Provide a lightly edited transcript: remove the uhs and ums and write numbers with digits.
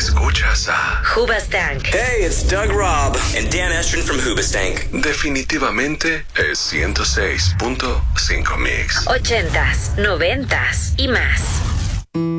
Escuchas a Hoobastank. Hey, it's Doug Robb and Dan Estrin from Hoobastank. Definitivamente es 106.5 Mix. 80s, 90s y más.